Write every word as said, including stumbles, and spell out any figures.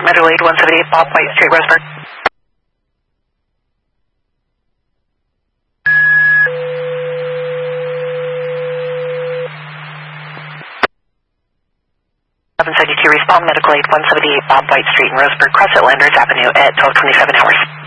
Medical Aid one seventy-eight, Bob White Street, Roseburg. seven seventy-two, respond Medical Aid one seventy-eight, Bob White Street in Roseburg, cross at Landers Avenue at twelve twenty-seven hours.